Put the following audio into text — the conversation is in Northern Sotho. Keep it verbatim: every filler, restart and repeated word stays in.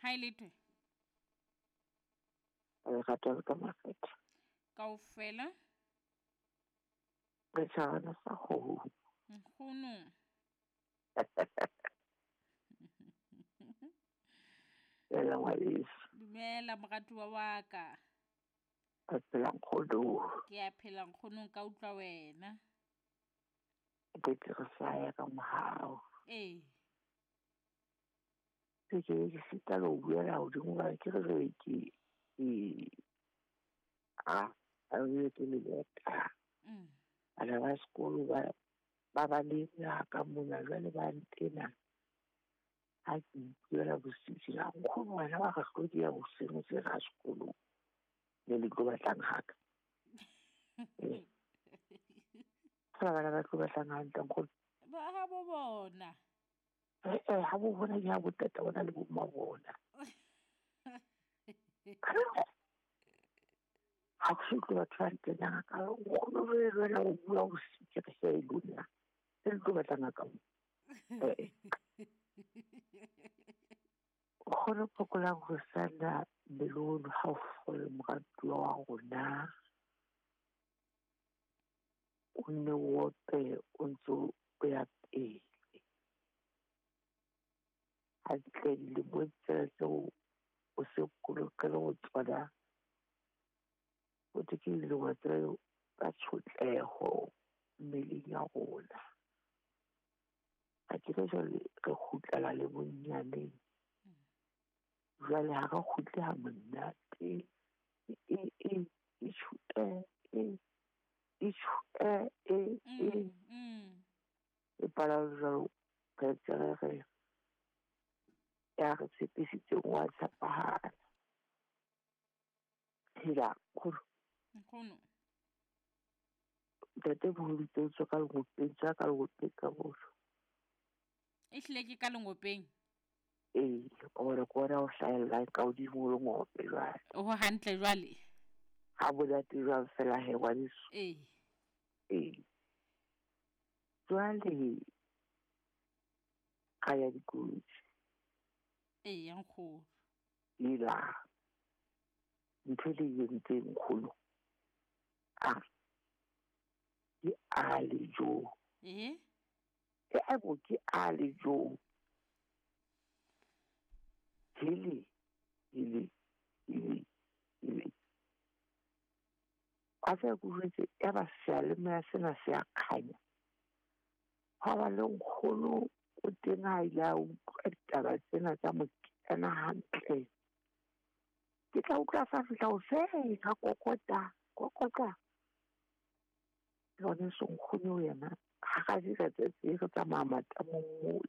ha ile thwe re rata ka makgetha kaofela re tshwana sa ho nkgono ela ngwaneso dumela moratuwa wa ka a phela nkgono ke a phela nkgono ka utlwa wena ke re saya ka mohao eh ke ke sita lo buela ho di ngwa ke re ke a a re ke le beta mm ala ba sekolo ba ba ba le ya ka mona jwale ba ntena ha ke buela bosisi la nkgono wena ba ga hlodi ya boseng se ga sekolo le le go batlang haka fa ba ba go batlang haka nkgono ba ha bo bona eh eh ha bo bona ya bo tata bona le bo ma bona ha ke go batla tena ka nkgono re re la go bua bosisi ke se e lona se go batlang haka eh khona pokola go sana melolo ha o le moratuwa wa rona o ne wope o ntso o ya pele ha tle le botse so o se kolokela go tswala o tekile le wa tseo ka tshotleho mmeleng ya rona a ke re jwale re kgutlela le bonyaneng jwale ha re kgutle ha monate e e e tshute e e tshute e e e pala jwalo ka tsere ya re tshepisitse wa tsapahana hila khuru nkgono tete buhulitse tswa ka lengopeng tsa ka lengopeng ka boso e hlile ke ka lengopeng eh ore kora o hlahella ka hodimo le ngope jwale o hantle jwale ha bolate jwang fela he wa diso eh eh jwale kaya dikutsi eh ya nkgono ila ntho le yentse nkgono a ke a le jo eh ke a bo ke a le jo hili hili hili hili asa kuwetse eba sale me sena se akanya ha ba le nkgono o tena ila o taba tsena tsa mokana hantle ke tla utlwa fa fihla o se ka kokota kokota yona so nkgono yena ha ga di ka tse re tsa mamata mo